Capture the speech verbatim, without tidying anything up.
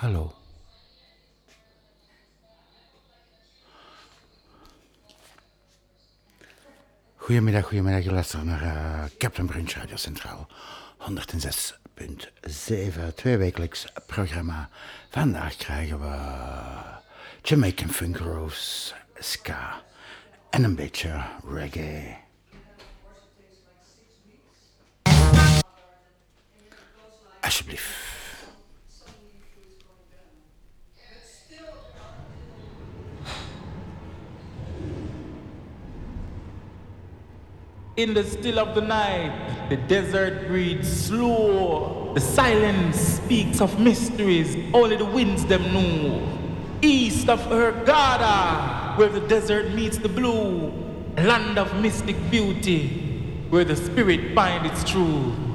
Hallo. Goedemiddag, goedemiddag. Je luistert naar uh, Captain Brunch Radio Centraal. honderdzes punt zeven, tweewekelijks programma. Vandaag krijgen we Jamaican Funk Rose, ska en een beetje reggae. Alsjeblieft. In the still of the night, the desert breathes slow. The silence speaks of mysteries only the winds them know. East of Hurghada, where the desert meets the blue, land of mystic beauty, where the spirit finds its true.